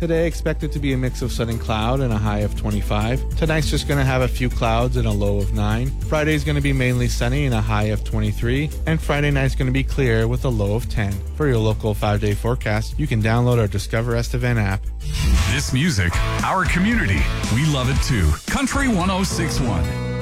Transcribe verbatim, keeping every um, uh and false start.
Today expected to be a mix of sun and cloud and a high of twenty-five. Tonight's just going to have a few clouds and a low of nine. Friday's going to be mainly sunny and a high of twenty-three. And Friday night's going to be clear with a low of ten. For your local five-day forecast, you can download our Discover Estevan app. This music, our community, we love it too. Country one oh six point one.